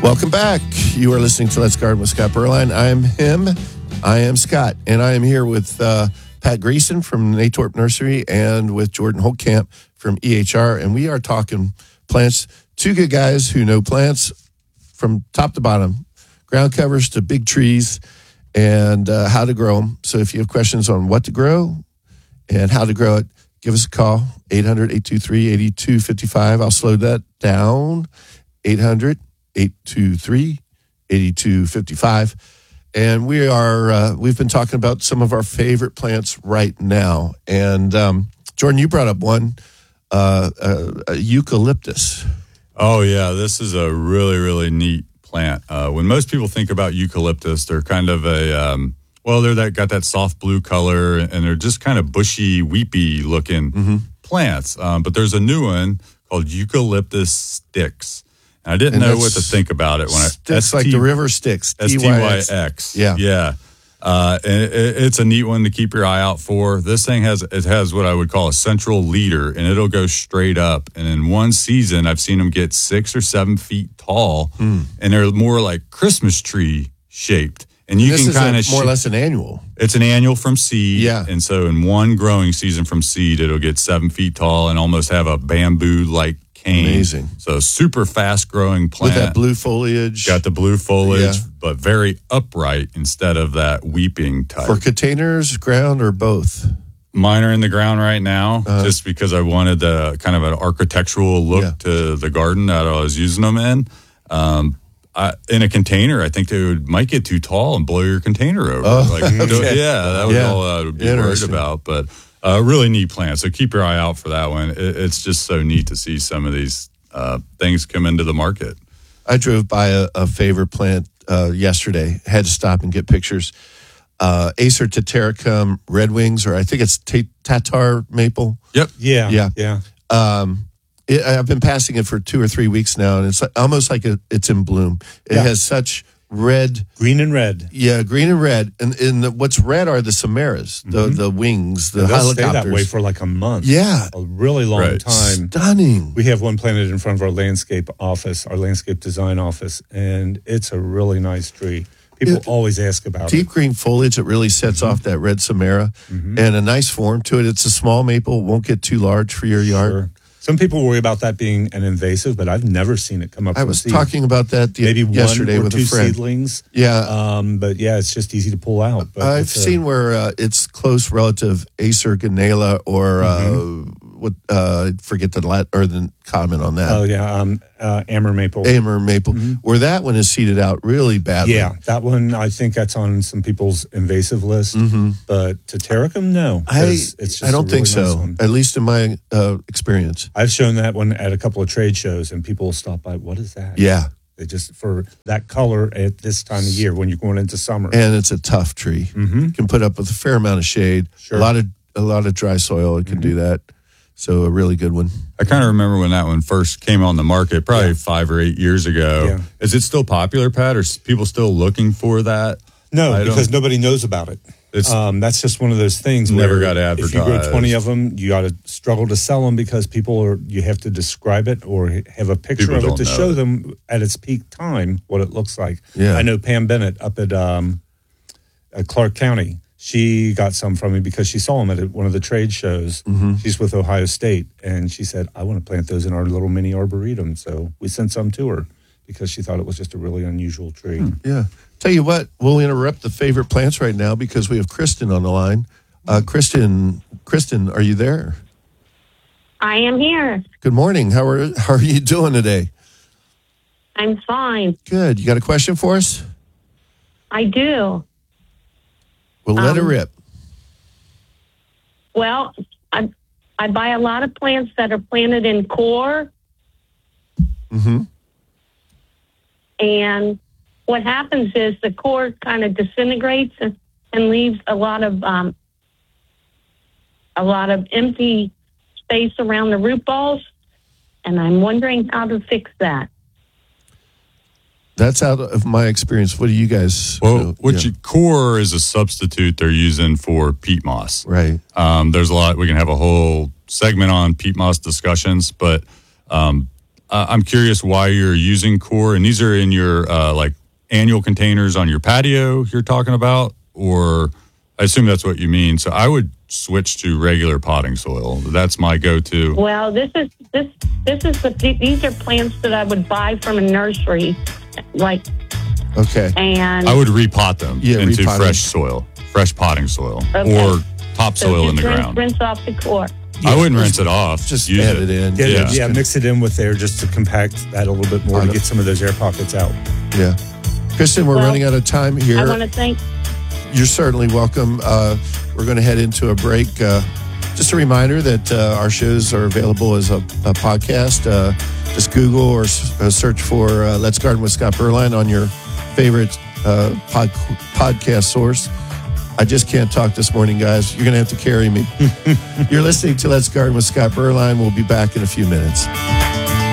Welcome back. You are listening to Let's Garden with Scott Berline. I am him. I am Scott. And I am here with Pat Greason from Natorp Nursery and with Jordan Holtkamp from EHR. And we are talking plants. Two good guys who know plants from top to bottom, ground covers to big trees, and how to grow them. So if you have questions on what to grow and how to grow it, give us a call, 800-823-8255. I'll slow that down, 800-823-8255. And we've been talking about some of our favorite plants right now. And Jordan, you brought up one, eucalyptus. Oh, yeah. This is a really, really neat plant. When most people think about eucalyptus, they're kind of got that soft blue color, and they're just kind of bushy, weepy looking plants. But there's a new one called eucalyptus sticks. And I didn't know what to think about it when Styx, like the river Styx. STYX. Yeah. And it's a neat one to keep your eye out for. This thing has what I would call a central leader, and it'll go straight up. And in one season, I've seen them get 6 or 7 feet tall, and they're more like Christmas tree shaped. And you can kind of more or less an annual. It's an annual from seed. Yeah. And so in one growing season from seed, it'll get 7 feet tall and almost have a bamboo-like cane. Amazing. So super fast growing plant. With that blue foliage. Got the blue foliage, but very upright instead of that weeping type. For containers, ground, or both? Mine are in the ground right now, just because I wanted the kind of an architectural look to the garden that I was using them in. In a container, I think they might get too tall and blow your container over. Okay. That was all I would be worried about. But really neat plant. So keep your eye out for that one. It's just so neat to see some of these things come into the market. I drove by a favorite plant yesterday. Had to stop and get pictures. Acer Tataricum Red Wings, or I think it's Tatar Maple. Yep. Yeah. I've been passing it for 2 or 3 weeks now, and it's almost like it's in bloom. It has such red. Green and red. Yeah, green and red. And what's red are the samaras, the wings, the they'll helicopters. stay that way for like a month. Yeah. A really long time. Stunning. We have one planted in front of our landscape office, our landscape design office, and it's a really nice tree. People always ask about deep green foliage that really sets off that red samara, and a nice form to it. It's a small maple, won't get too large for your yard. Sure. Some people worry about that being an invasive, but I've never seen it come up. I was talking about that yesterday with a friend. Seedlings. Yeah. But yeah, it's just easy to pull out. But I've seen where it's close relative Acer ganela or forget the comment on that. Oh yeah, Amur maple. Amur maple, where that one is seeded out really badly. Yeah, that one I think that's on some people's invasive list. But Tataricum, no. I don't think so. Nice at least in my experience. I've shown that one at a couple of trade shows, and people stop by. What is that? Yeah. They just for that color at this time of year when you're going into summer. And it's a tough tree. Can put up with a fair amount of shade. Sure. A lot of dry soil. It can do that. So a really good one. I kind of remember when that one first came on the market, probably 5 or 8 years ago. Yeah. Is it still popular, Pat? Are people still looking for that? No, because nobody knows about it. That's just one of those things. Never got advertised. If you grow 20 of them, you got to struggle to sell them because you have to describe it or have a picture of it to show them at its peak time what it looks like. Yeah. I know Pam Bennett up at Clark County. She got some from me because she saw them at one of the trade shows. She's with Ohio State, and she said, I want to plant those in our little mini arboretum. So we sent some to her because she thought it was just a really unusual tree. Yeah. Tell you what, we'll interrupt the favorite plants right now because we have Kristen on the line. Kristen, are you there? I am here. Good morning. How are you doing today? I'm fine. Good. You got a question for us? I do. Well, let it rip. Well, I buy a lot of plants that are planted in core. And what happens is the core kind of disintegrates and leaves a lot of empty space around the root balls. And I'm wondering how to fix that. That's out of my experience. What do you guys? Well, core is a substitute they're using for peat moss. Right. There's a lot. We can have a whole segment on peat moss discussions, but I'm curious why you're using core, and these are in your like annual containers on your patio you're talking about, or I assume that's what you mean. So I would switch to regular potting soil. That's my go-to. Well, these are plants that I would buy from a nursery, like, Okay. and I would repot them into repot fresh them. soil, fresh potting soil, Okay. or topsoil in the ground. Rinse off the core. I wouldn't rinse it off. Just use add it in. Yeah, mix it in with there just to compact that a little bit more to get some of those air pockets out. Yeah. Kristen, we're Well, running out of time here. I want to thank. You're certainly welcome. We're going to head into a break. Just a reminder that our shows are available as a podcast. Just Google or search for Let's Garden with Scott Berline on your favorite podcast source. I just can't talk this morning, guys. You're going to have to carry me. You're listening to Let's Garden with Scott Berline. We'll be back in a few minutes.